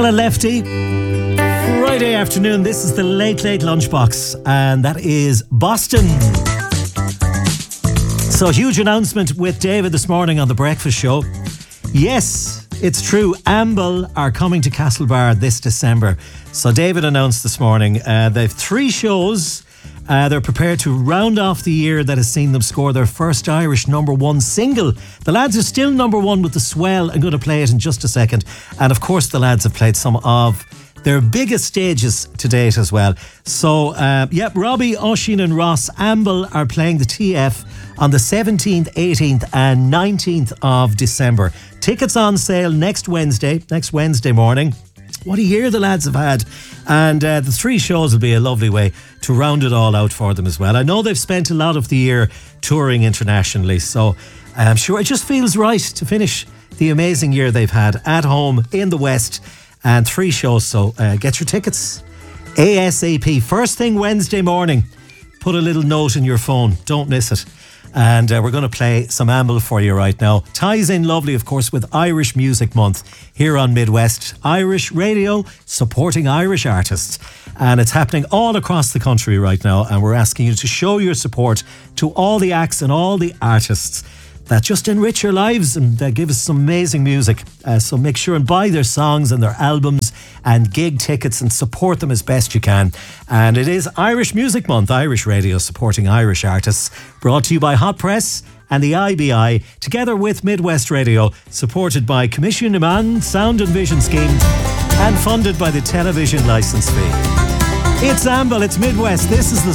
Hello, Lefty. Friday afternoon, this is the Late Late Lunchbox, and that is Boston. So, huge announcement with David this morning on The Breakfast Show. Yes, it's true, Amble are coming to Castlebar this December. So, David announced this morning they've 3 shows. They're prepared to round off the year that has seen them score their first Irish #1 single. The lads are still #1 with The Swell. I'm going to play it in just a second. And of course, the lads have played some of their biggest stages to date as well. So, Robbie, Oisín and Ross Amble are playing the TF on the 17th, 18th and 19th of December. Tickets on sale next Wednesday morning. What a year the lads have had. And the 3 shows will be a lovely way to round it all out for them as well. I know they've spent a lot of the year touring internationally, so I'm sure it just feels right to finish the amazing year they've had at home in the West. And 3 shows, so get your tickets ASAP. First thing Wednesday morning, put a little note in your phone. Don't miss it. And we're going to play some Amble for you right now. Ties in lovely, of course, with Irish Music Month here on Midwest Irish Radio, supporting Irish artists. And it's happening all across the country right now. And we're asking you to show your support to all the acts and all the artists that just enrich your lives and give us some amazing music. So make sure and buy their songs and their albums and gig tickets and support them as best you can. And it is Irish Music Month, Irish Radio supporting Irish artists, brought to you by Hot Press and the IBI, together with Midwest Radio, supported by Commission Iman Sound and Vision Scheme and funded by the Television Licence Fee. It's Amble, it's Midwest, this is the